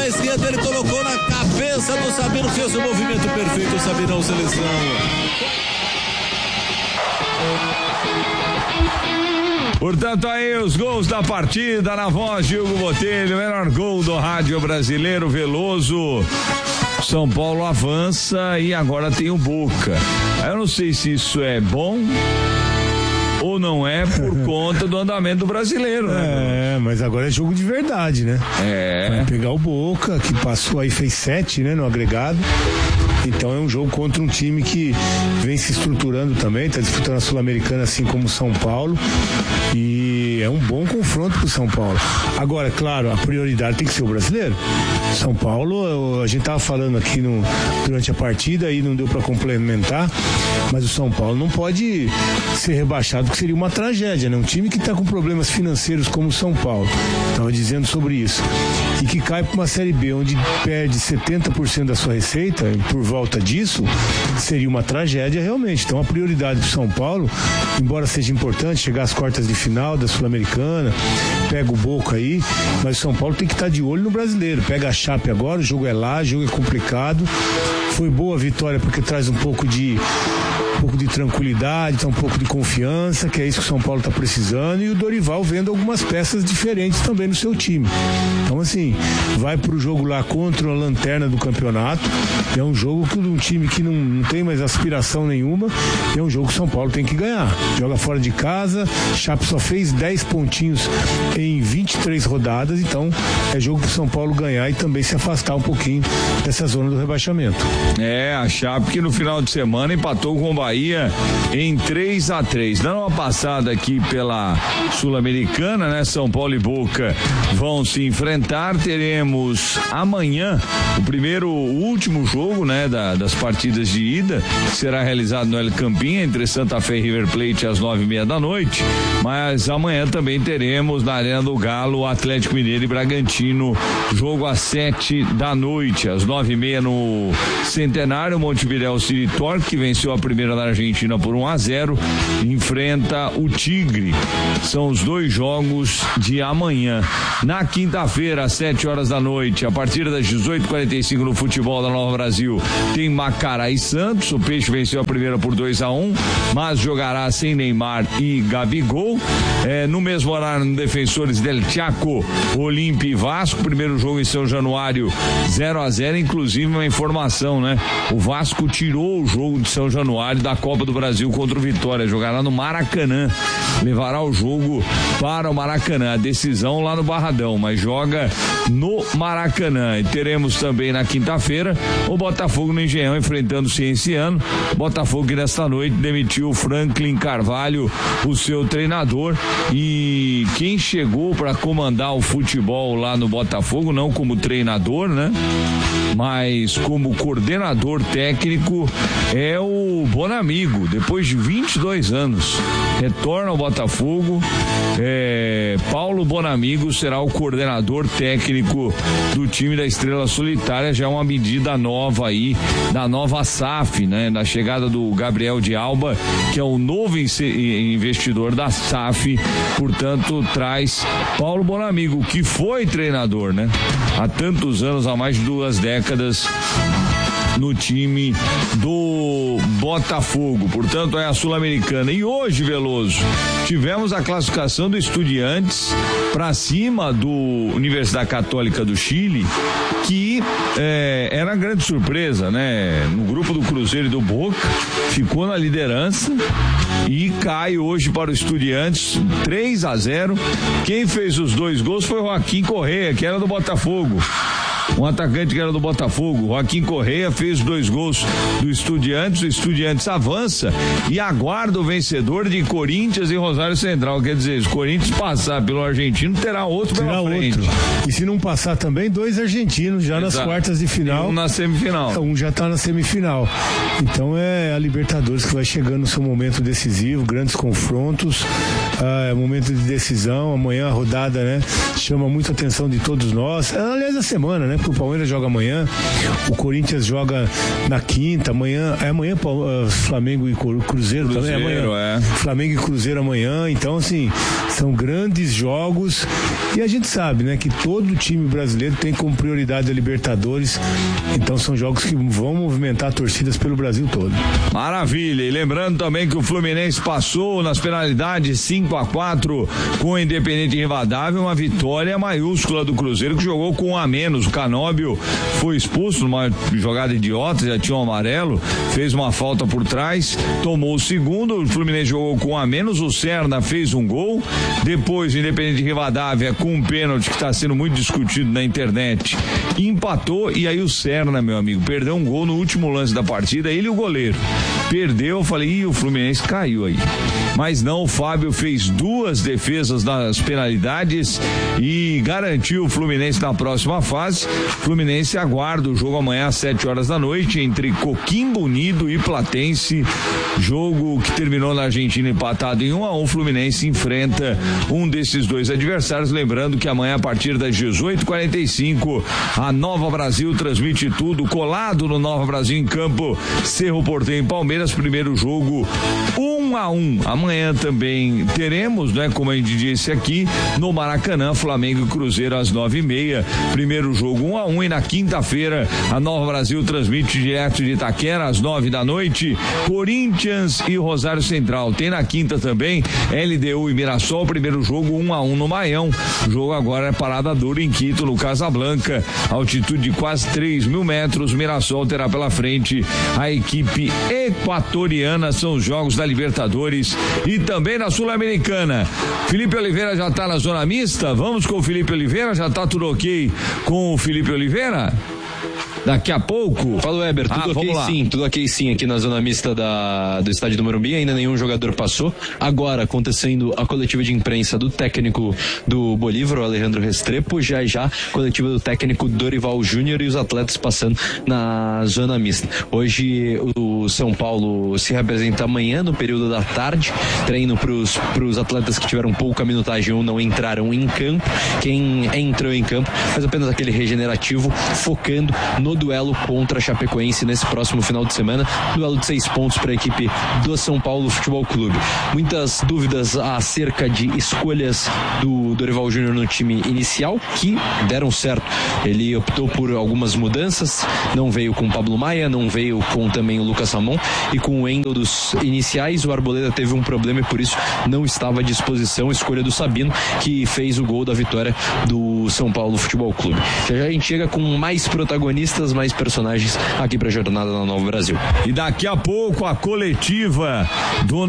na esquerda, ele colocou na cabeça do Sabino, fez o movimento perfeito, o Sabinão, seleção. Portanto, aí os gols da partida na voz de Hugo Botelho, o melhor gol do rádio brasileiro, Veloso. São Paulo avança e agora tem o Boca. Eu não sei se isso é bom ou não é por conta do andamento do brasileiro, né? Mas agora é jogo de verdade, né? Vai pegar o Boca, que passou aí, fez 7, né, no agregado. Então é um jogo contra um time que vem se estruturando também, está disputando a Sul-Americana assim como o São Paulo, e é um bom confronto pro São Paulo. Agora, claro, a prioridade tem que ser o brasileiro. São Paulo, a gente tava falando aqui durante a partida e não deu para complementar, mas o São Paulo não pode ser rebaixado, porque seria uma tragédia, né? Um time que tá com problemas financeiros como o São Paulo, tava dizendo sobre isso, e que cai para uma Série B onde perde 70% da sua receita por volta disso, seria uma tragédia realmente. Então a prioridade do São Paulo, embora seja importante chegar às quartas de final da Sul-Americana, pega o Boca aí, mas o São Paulo tem que estar de olho no brasileiro. Pega a Chape agora, o jogo é lá, o jogo é complicado. Foi boa a vitória porque traz um pouco de tranquilidade, um pouco de confiança, que é isso que o São Paulo está precisando, e o Dorival vendo algumas peças diferentes também no seu time. Então, assim, vai pro jogo lá contra a lanterna do campeonato, é um jogo que um time que não tem mais aspiração nenhuma, é um jogo que o São Paulo tem que ganhar. Joga fora de casa, Chape só fez 10 pontinhos em 23 rodadas, então é jogo pro São Paulo ganhar e também se afastar um pouquinho dessa zona do rebaixamento. A Chape que no final de semana empatou com o Bahia em 3-3. Dando uma passada aqui pela Sul-Americana, né? São Paulo e Boca vão se enfrentar. Teremos amanhã o último jogo, né? Das partidas de ida, que será realizado no El Campín entre Santa Fé e River Plate às 9:30 da noite. Mas amanhã também teremos na Arena do Galo Atlético Mineiro e Bragantino, jogo às 7 da noite, às 9:30 no Centenário. Montevidéu City Torque, que venceu a primeira da Argentina por 1-0, enfrenta o Tigre. São os dois jogos de amanhã. Na quinta-feira, às 7 horas da noite, a partir das 18h45 no futebol da Nova Brasil, tem Macará e Santos. O Peixe venceu a primeira por 2-1, mas jogará sem Neymar e Gabigol. No mesmo horário, no Defensores del Chaco, Olímpia e Vasco. Primeiro jogo em São Januário, 0-0. Inclusive, uma informação, né? O Vasco tirou o jogo de São Januário da Copa do Brasil contra o Vitória. Jogará no Maracanã. Levará o jogo para o Maracanã. A decisão lá no Barradão, mas joga no Maracanã. E teremos também na quinta-feira o Botafogo no Engenhão enfrentando o Cienciano. Botafogo que nesta noite demitiu o Franklin Carvalho, o seu treinador, e quem chegou para comandar o futebol lá no Botafogo, não como treinador, né? Mas como coordenador técnico, é o Bonamigo. Depois de 22 anos, retorna ao Botafogo. Paulo Bonamigo será o coordenador técnico do time da Estrela Solitária. Já é uma medida nova aí, da nova SAF, né? Da chegada do Gabriel de Alba, que é o novo investidor da SAF. Portanto, traz Paulo Bonamigo, que foi treinador, né? Há tantos anos, há mais de 2 décadas, no time do Botafogo. Portanto, é a Sul-Americana. E hoje, Veloso, tivemos a classificação do Estudiantes para cima do Universidade Católica do Chile, que era uma grande surpresa, né? No grupo do Cruzeiro e do Boca, ficou na liderança e cai hoje para o Estudiantes 3-0. Quem fez os 2 gols foi o Joaquim Correa, que era do Botafogo. Um atacante que era do Botafogo, Joaquim Correa, fez 2 gols do Estudiantes. O Estudiantes avança e aguarda o vencedor de Corinthians e Rosário Central. Quer dizer, se o Corinthians passar pelo argentino, terá outro pela frente. E se não passar também, 2 argentinos já nas quartas de final. E um na semifinal. Um já está na semifinal. Então é a Libertadores que vai chegando no seu momento decisivo, grandes confrontos, momento de decisão. Amanhã a rodada, né, chama muita atenção de todos nós. Aliás, a semana, né? né? Porque o Palmeiras joga amanhã, o Corinthians joga na quinta, amanhã Flamengo e Cruzeiro também, amanhã. Flamengo e Cruzeiro amanhã, então assim, são grandes jogos e a gente sabe, né, que todo time brasileiro tem como prioridade a Libertadores, então são jogos que vão movimentar torcidas pelo Brasil todo. Maravilha, e lembrando também que o Fluminense passou nas penalidades 5-4 com o Independente Rivadavia, uma vitória maiúscula do Cruzeiro, que jogou com um a menos. O Canóbio foi expulso numa jogada idiota, já tinha um amarelo, fez uma falta por trás, tomou o segundo, o Fluminense jogou com um a menos, o Serna fez um gol, depois o Independente Rivadavia, com um pênalti que está sendo muito discutido na internet, empatou, e aí o Serna, meu amigo, perdeu um gol no último lance da partida, ele e o goleiro. Perdeu, eu falei, o Fluminense caiu aí. Mas não, o Fábio fez 2 defesas nas penalidades e garantiu o Fluminense na próxima fase. Fluminense aguarda o jogo amanhã às 7 horas da noite entre Coquimbo Unido e Platense. Jogo que terminou na Argentina empatado em 1-1. Fluminense enfrenta um desses 2 adversários. Lembrando que amanhã, a partir das 18h45, a Nova Brasil transmite tudo, colado no Nova Brasil em campo, Cerro Porteño e Palmeiras. Primeiro jogo 1-1. Amanhã também teremos, né, como a gente disse aqui, no Maracanã, Flamengo e Cruzeiro às 9h30. Primeiro jogo 1-1, e na quinta-feira a Nova Brasil transmite direto de Itaquera às 9 da noite, Corinthians e Rosário Central. Tem na quinta também LDU e Mirassol, primeiro jogo 1-1 no Maião. O jogo agora é parada dura em Quito, no Casablanca, altitude de quase 3.000 metros. Mirassol terá pela frente a equipe equatoriana. São os jogos da Libertadores e também na Sul-Americana. Felipe Oliveira já está na zona mista. Vamos com o Felipe Oliveira. Já está tudo ok com o Felipe Oliveira? Daqui a pouco. Fala, Weber, tudo ok sim aqui na zona mista do estádio do Morumbi, ainda nenhum jogador passou. Agora acontecendo a coletiva de imprensa do técnico do Bolívar, o Alejandro Restrepo, já coletiva do técnico Dorival Júnior e os atletas passando na zona mista. Hoje o São Paulo se representa amanhã no período da tarde, treino pros atletas que tiveram pouca minutagem ou não entraram em campo. Quem entrou em campo faz apenas aquele regenerativo, focando no duelo contra a Chapecoense nesse próximo final de semana, duelo de 6 pontos para a equipe do São Paulo Futebol Clube. Muitas dúvidas acerca de escolhas do Dorival Júnior no time inicial, que deram certo. Ele optou por algumas mudanças, não veio com o Pablo Maia, não veio com também o Lucas Ramon, e com o Wendel dos iniciais. O Arboleda teve um problema e por isso não estava à disposição. Escolha do Sabino, que fez o gol da vitória do São Paulo Futebol Clube. Já a gente chega com mais protagonistas, mais personagens aqui para a Jornada na Nova Brasil. E daqui a pouco a coletiva do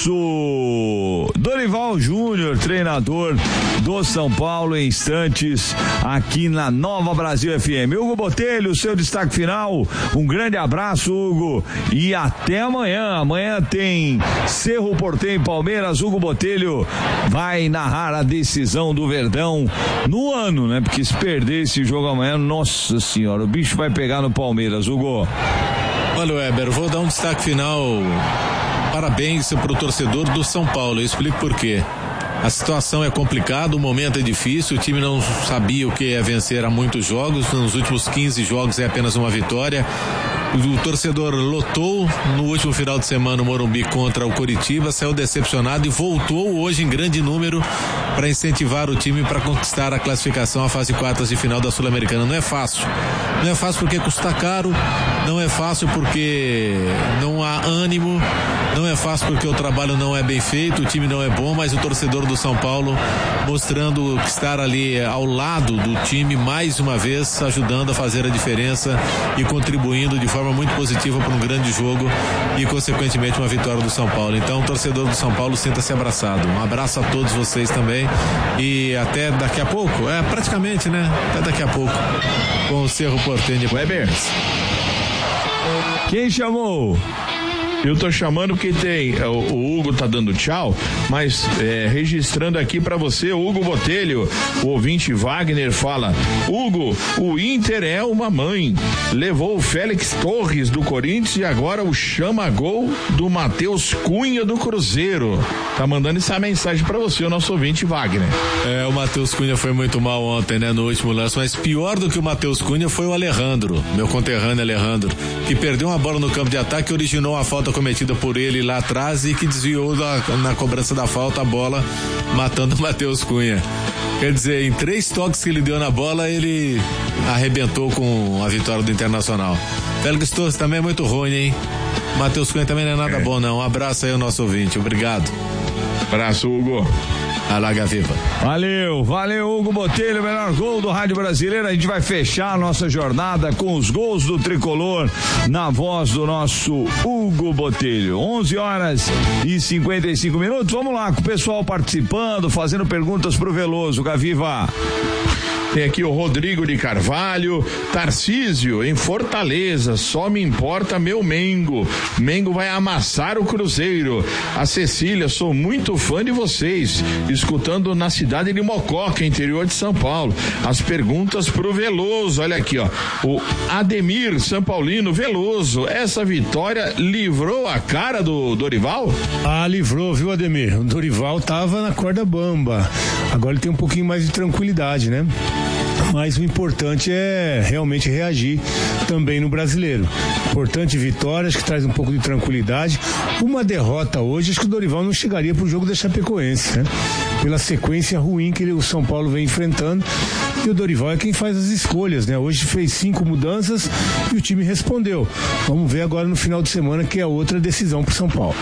nosso Dorival Júnior, treinador do São Paulo, em instantes aqui na Nova Brasil FM. Hugo Botelho, seu destaque final. Um grande abraço, Hugo, e até amanhã. Amanhã tem Cerro Porteño e Palmeiras. Hugo Botelho vai narrar a decisão do Verdão no ano, né? Porque se perder esse jogo amanhã, nossa senhora, o bicho vai pegar no Palmeiras. Hugo. Olha, Weber, vou dar um destaque final. Parabéns para o torcedor do São Paulo. Eu explico por quê. A situação é complicada, o momento é difícil, o time não sabia o que é vencer há muitos jogos, nos últimos 15 jogos é apenas uma vitória. O torcedor lotou no último final de semana o Morumbi contra o Coritiba, saiu decepcionado e voltou hoje em grande número para incentivar o time para conquistar a classificação à fase quartas de final da Sul-Americana. Não é fácil. Não é fácil porque custa caro, não é fácil porque não há ânimo, não é fácil porque o trabalho não é bem feito, o time não é bom, mas o torcedor do São Paulo mostrando que estar ali ao lado do time mais uma vez, ajudando a fazer a diferença e contribuindo de forma muito positiva para um grande jogo e consequentemente uma vitória do São Paulo. Então o torcedor do São Paulo sinta-se abraçado. Um abraço a todos vocês também e até daqui a pouco, praticamente, né? Até daqui a pouco com o Cerro Porteño. Weber. Quem chamou? Eu tô chamando porque tem, o Hugo tá dando tchau, mas registrando aqui pra você, Hugo Botelho, o ouvinte Wagner fala: Hugo, o Inter é uma mãe, levou o Félix Torres do Corinthians e agora o chama-gol do Matheus Cunha do Cruzeiro. Tá mandando essa mensagem pra você, o nosso ouvinte Wagner. O Matheus Cunha foi muito mal ontem, né, no último lance, mas pior do que o Matheus Cunha foi o Alejandro, meu conterrâneo Alejandro, que perdeu uma bola no campo de ataque, originou a falta cometida por ele lá atrás e que desviou na cobrança da falta a bola, matando o Matheus Cunha. Quer dizer, em 3 toques que ele deu na bola, ele arrebentou com a vitória do Internacional. Félix Torres também é muito ruim, hein? Matheus Cunha também não é nada bom, não. Um abraço aí ao nosso ouvinte. Obrigado. Abraço, Hugo. Alaga Viva. Valeu, Hugo Botelho, o melhor gol do Rádio Brasileiro. A gente vai fechar a nossa jornada com os gols do Tricolor na voz do nosso Hugo Botelho. 11h55. Vamos lá, com o pessoal participando, fazendo perguntas pro Veloso. Gaviva. Tem aqui o Rodrigo de Carvalho, Tarcísio, em Fortaleza, só me importa meu Mengo. Mengo vai amassar o Cruzeiro. A Cecília, sou muito fã de vocês, escutando na cidade de Mococa, interior de São Paulo. As perguntas pro Veloso, olha aqui, ó. O Ademir, São Paulino, Veloso, essa vitória livrou a cara do Dorival? Livrou, viu, Ademir? O Dorival tava na corda bamba. Agora ele tem um pouquinho mais de tranquilidade, né? Mas o importante é realmente reagir também no Brasileiro. Importante vitória, acho que traz um pouco de tranquilidade. Uma derrota hoje, acho que o Dorival não chegaria pro jogo da Chapecoense, né? Pela sequência ruim que o São Paulo vem enfrentando. E o Dorival é quem faz as escolhas, né? Hoje fez 5 mudanças e o time respondeu. Vamos ver agora no final de semana, que é outra decisão pro São Paulo.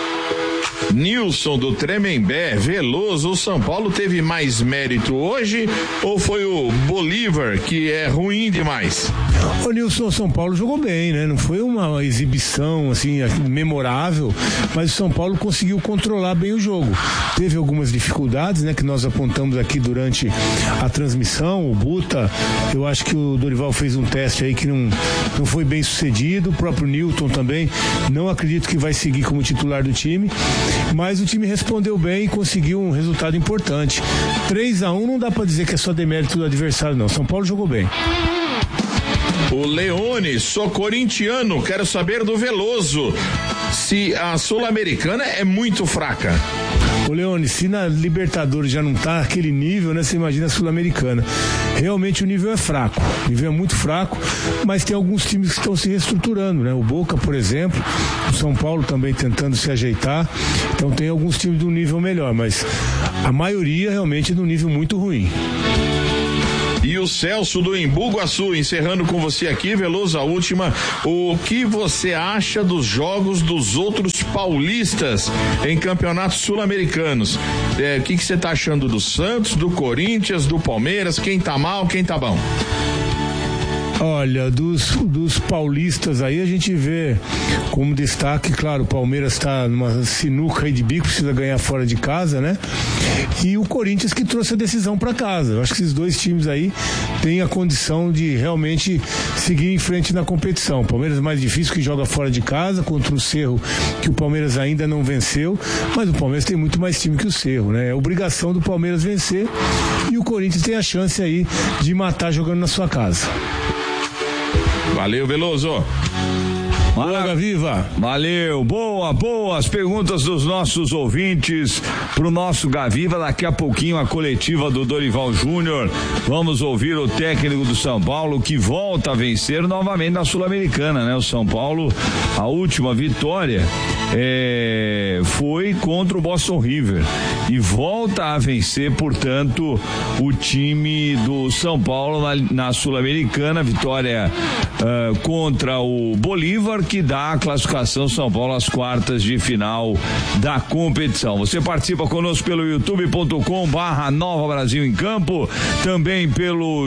Nilson do Tremembé, Veloso, o São Paulo teve mais mérito hoje ou foi o Bolívar que é ruim demais? O Nilson, o São Paulo jogou bem, né? Não foi uma exibição assim memorável, mas o São Paulo conseguiu controlar bem o jogo. Teve algumas dificuldades, né, que nós apontamos aqui durante a transmissão. O Buta, eu acho que o Dorival fez um teste aí que não foi bem sucedido. O próprio Newton também, não acredito que vai seguir como titular do time. Mas o time respondeu bem e conseguiu um resultado importante. 3-1 não dá pra dizer que é só demérito do adversário, não. São Paulo jogou bem. O Leone, sou corintiano, quero saber do Veloso se a Sul-Americana é muito fraca. Ô Leone, se na Libertadores já não tá aquele nível, né? Você imagina a Sul-Americana. Realmente o nível é fraco, o nível é muito fraco, mas tem alguns times que estão se reestruturando, né? O Boca, por exemplo, o São Paulo também tentando se ajeitar, então tem alguns times de um nível melhor, mas a maioria realmente é de um nível muito ruim. E o Celso do Embu Guaçu, encerrando com você aqui, Veloso, a última. O que você acha dos jogos dos outros paulistas em campeonatos sul-americanos? O que você tá achando do Santos, do Corinthians, do Palmeiras? Quem tá mal, quem tá bom? Olha, dos paulistas aí a gente vê como destaque, claro, o Palmeiras está numa sinuca aí de bico, precisa ganhar fora de casa, né? E o Corinthians que trouxe a decisão para casa. Eu acho que esses dois times aí têm a condição de realmente seguir em frente na competição. O Palmeiras é mais difícil, que joga fora de casa contra o Cerro, que o Palmeiras ainda não venceu, mas o Palmeiras tem muito mais time que o Cerro, né? É obrigação do Palmeiras vencer e o Corinthians tem a chance aí de matar jogando na sua casa. Valeu, Veloso. Maravilha, viva. Valeu, boa, as perguntas dos nossos ouvintes pro nosso Gaviva. Daqui a pouquinho a coletiva do Dorival Júnior. Vamos ouvir o técnico do São Paulo, que volta a vencer novamente na Sul-Americana, né? O São Paulo, a última vitória foi contra o Boston River e volta a vencer, portanto, o time do São Paulo na Sul-Americana. Vitória contra o Bolívar, que dá a classificação São Paulo às quartas de final da competição. Você participa conosco pelo youtube.com/Nova Brasil em Campo, também pelo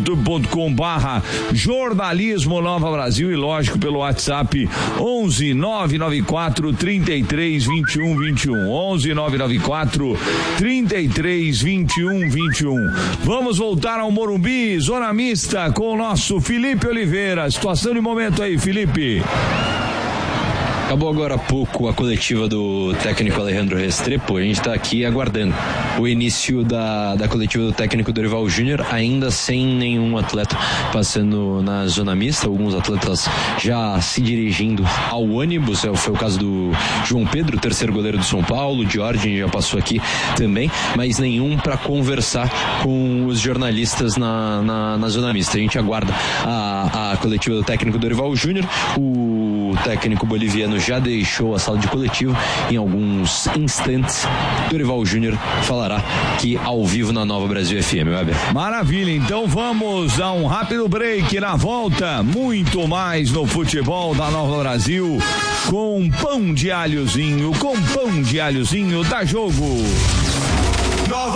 youtube.com/Jornalismo Nova Brasil e, lógico, pelo WhatsApp 11 994 33 21 21. 11 994 33 21 21. Vamos voltar ao Morumbi, zona mista, com o nosso Felipe Oliveira. Situação de momento aí, Felipe. Acabou agora há pouco a coletiva do técnico Alejandro Restrepo. A gente está aqui aguardando o início da coletiva do técnico Dorival Júnior, ainda sem nenhum atleta passando na zona mista. Alguns atletas já se dirigindo ao ônibus. Foi o caso do João Pedro, terceiro goleiro do São Paulo. O Jorge já passou aqui também, mas nenhum para conversar com os jornalistas na zona mista. A gente aguarda a coletiva do técnico Dorival Júnior. O técnico boliviano já deixou a sala de coletivo. Em alguns instantes, Dorival Júnior falará aqui ao vivo na Nova Brasil FM, Weber. Maravilha, então vamos a um rápido break. Na volta, muito mais no futebol da Nova Brasil, com pão de alhozinho, da Jogo.